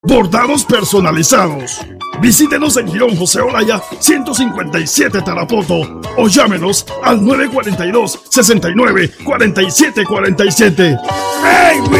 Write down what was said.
Bordados personalizados. Visítenos en Girón José Olaya 157 Tarapoto o llámenos al 942 69 47 47. ¡Hey!